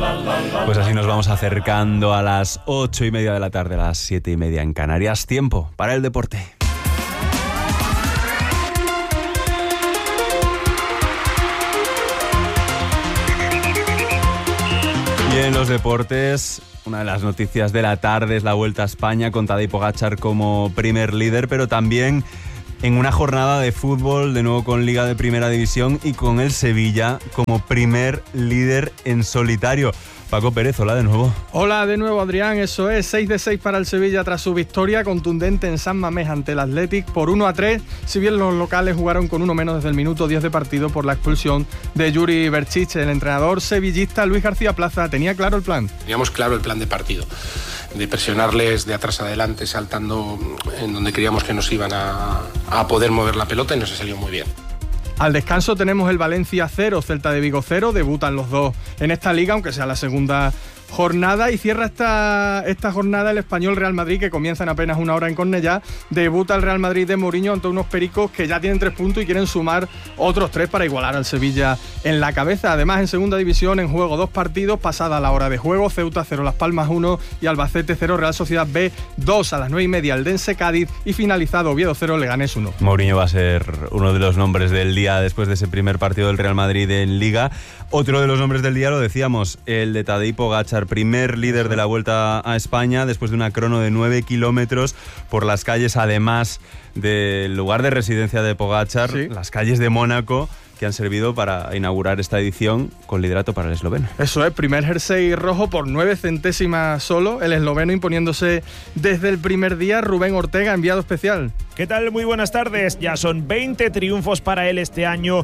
Pues así nos vamos acercando a las 8:30 de la tarde, a las 7:30 en Canarias. Tiempo para el deporte. Y en los deportes, una de las noticias de la tarde es la Vuelta a España con Tadej Pogačar como primer líder, pero también en una jornada de fútbol, de nuevo con Liga de Primera División y con el Sevilla como primer líder en solitario. Paco Pérez, hola de nuevo. Hola de nuevo, Adrián. Eso es, 6 de 6 para el Sevilla tras su victoria contundente en San Mamés ante el Athletic por 1-3, si bien los locales jugaron con uno menos desde el minuto 10 de partido por la expulsión de Yuri Berchiche. El entrenador sevillista Luis García Plaza tenía claro el plan. Teníamos claro el plan de partido, de presionarles de atrás adelante, saltando en donde creíamos que nos iban a poder mover la pelota, y nos ha salido muy bien. Al descanso tenemos el Valencia 0, Celta de Vigo 0, debutan los dos en esta liga, aunque sea la segunda jornada, y cierra esta jornada el Español Real Madrid, que comienza en apenas una hora en Cornellá. Debuta el Real Madrid de Mourinho ante unos pericos que ya tienen 3 puntos y quieren sumar otros 3 para igualar al Sevilla en la cabeza. Además, en segunda división, en juego 2 partidos, pasada la hora de juego, Ceuta 0, Las Palmas 1 y Albacete 0, Real Sociedad B 2. A las 9:30 Eldense Cádiz, y finalizado Oviedo 0, Leganés 1. Mourinho va a ser uno de los nombres del día después de ese primer partido del Real Madrid en Liga. Otro de los nombres del día, lo decíamos, el de Tadej Pogačar, primer líder de la Vuelta a España después de una crono de 9 kilómetros por las calles, además del lugar de residencia de Pogačar, sí, las calles de Mónaco, que han servido para inaugurar esta edición con liderato para el esloveno. Eso es, primer jersey rojo por 9 centésimas solo, el esloveno imponiéndose desde el primer día. Rubén Ortega, enviado especial. ¿Qué tal? Muy buenas tardes. Ya son 20 triunfos para él este año,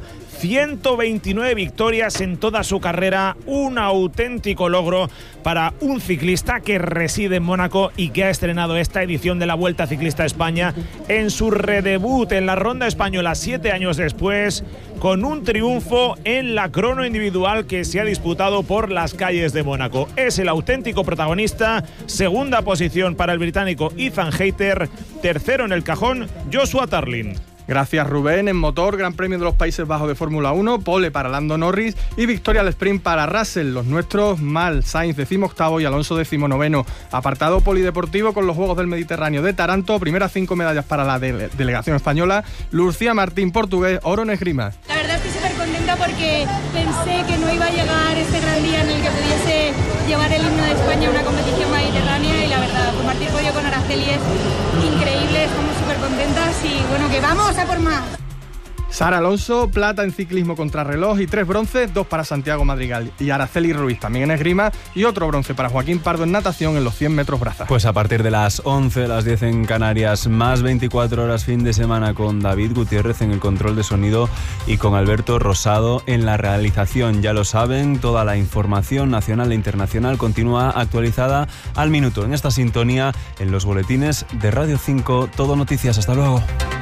129 victorias en toda su carrera, un auténtico logro para un ciclista que reside en Mónaco y que ha estrenado esta edición de la Vuelta Ciclista a España en su redebut en la ronda española 7 años después, con un triunfo en la crono individual que se ha disputado por las calles de Mónaco. Es el auténtico protagonista. Segunda posición para el británico Ethan Hayter, tercero en el cajón Joshua Tarlin. Gracias, Rubén. En motor, Gran Premio de los Países Bajos de Fórmula 1, pole para Lando Norris y victoria al sprint para Russell. Los nuestros mal, Sainz 18º y Alonso 19º. Apartado polideportivo con los Juegos del Mediterráneo de Taranto, primeras 5 medallas para la delegación española. Lucía Martín, portugués, oro en esgrima. La verdad estoy súper contenta porque pensé que no iba a llegar este gran día en el que pudiese llevar el himno de España a una competición mediterránea, y la verdad, compartir podio con Araceli es increíble, estamos súper contentas y bueno, que vamos a por más. Sara Alonso, plata en ciclismo contrarreloj y 3 bronces, 2 para Santiago Madrigal y Araceli Ruiz también en esgrima, y otro bronce para Joaquín Pardo en natación en los 100 metros braza. Pues a partir de las 11, las 10 en Canarias, más 24 horas fin de semana con David Gutiérrez en el control de sonido y con Alberto Rosado en la realización. Ya lo saben, toda la información nacional e internacional continúa actualizada al minuto en esta sintonía en los boletines de Radio 5, Todo Noticias. Hasta luego.